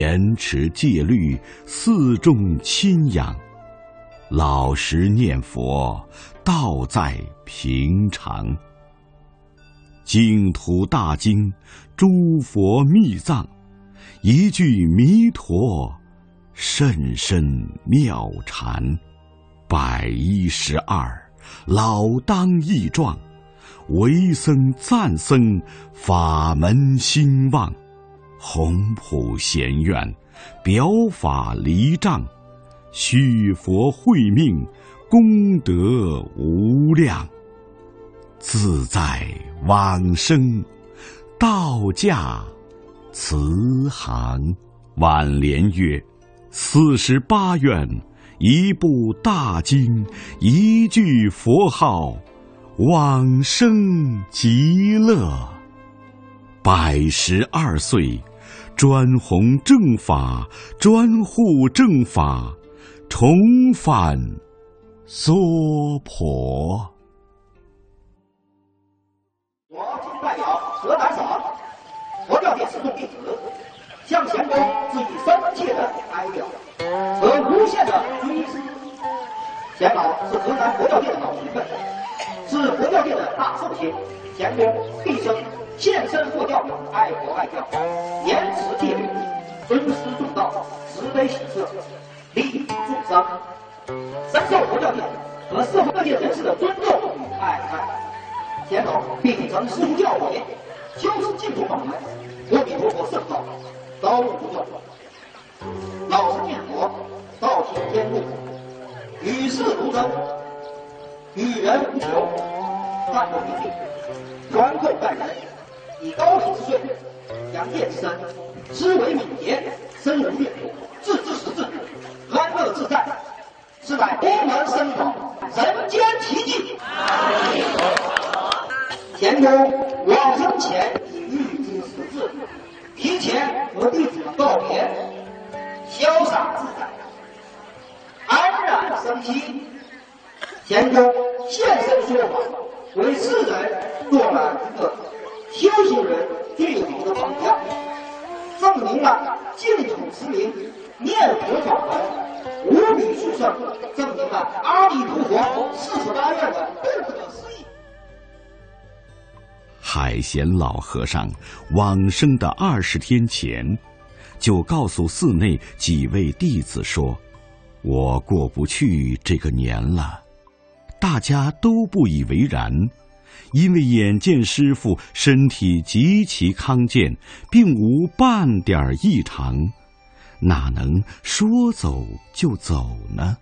严持戒律，四众亲仰，老实念佛，道在平常。净土大经，诸佛密藏，一句弥陀，甚深妙禅。112，老当益壮，为僧赞僧，法门兴旺。宏普贤愿，表法离障，续佛慧命，功德无量。自在往生，道驾慈航。挽联曰：48愿，一部大经，一句佛号，往生极乐。112岁，专弘正法，专护正法，重返娑婆。 我今代表河南省佛教界四众弟子，向贤公致以深切的哀悼和无限的追思。贤老是河南佛教界的老学问，是佛教界的大寿星。贤公毕生献身佛教，爱国爱教，严持戒律，尊师重道，慈悲喜舍，利益众生，深受佛教界和社会各界人士的尊重与爱戴。贤老秉承师徒教诲，修持净土法门，阿弥陀佛圣道，高无不断，老实念佛，道体天路，与世如真，与人无求，淡泊名利，宽厚待人，以高体之税，扬业之身，思维敏捷，深入阅读，自知识至，安乐自在，是乃功能深广，人间奇迹。贤公往生前已预知时至，提前和弟子们告别，潇洒自在，安然生息。贤公现身说法，为世人做了一个修行人最有名的榜样，证明了净土持名念佛法门无比殊胜，证明了阿弥陀佛48愿的不可思议。 海贤老和尚往生的20天前，就告诉寺内几位弟子说：“我过不去这个年了。”大家都不以为然，因为眼见师父身体极其康健，并无半点异常，哪能说走就走呢？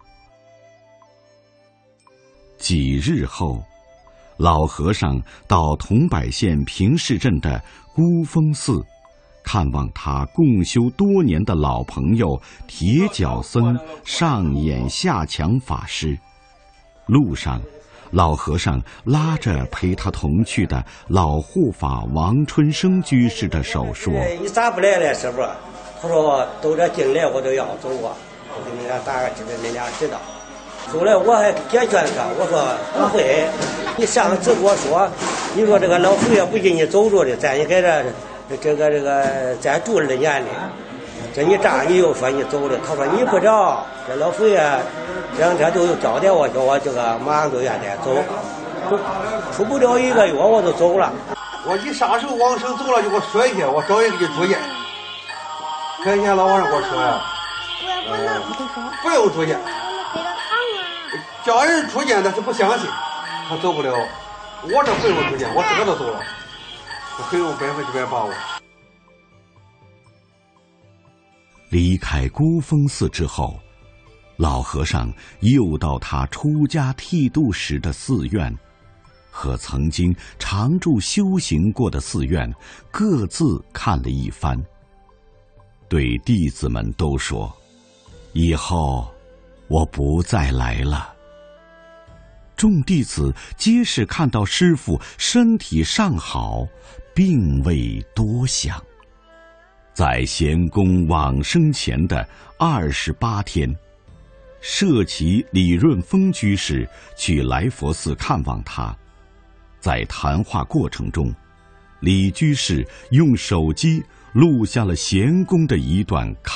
几日后，老和尚到桐柏县平市镇的孤峰寺，看望他共修多年的老朋友铁脚僧上演下强法师。路上，老和尚拉着陪他同去的老护法王春生居士的手说：“ 你咋不来了，师傅？”他说：“都这进来我都要走啊，我给你俩打个知道，你俩知道。”后来我还解劝他，我说：“不会，你上次跟我说，你说这个老佛爷不给你走着的，在你在这个再住2年的，这你这你又说你走了。”他说：“你不知道，这老佛爷这2天就有交代我，叫我这个马上就愿得走，出不了1个月我就走了。 我你啥时候往生走了就给我说一下，我找人给你住院。前天老和尚跟我说呀，不用住院，叫人出院他是不相信，他走不了。我这不用出院，我自个都走了，我很有100%把握。” 离开孤峰寺之后，老和尚又到他出家剃度时的寺院，和曾经常住修行过的寺院各自看了一番，对弟子们都说：“以后我不再来了。”众弟子皆是看到师父身体尚好，并未多想。在贤公往生前的28天，舍其李润峰居士去来佛寺看望他。在谈话过程中，李居士用手机录下了贤公的一段